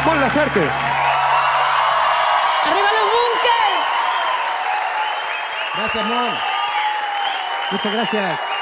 Mon Laferte. ¡Arriba los Bunkers! Gracias, Mon. Muchas gracias.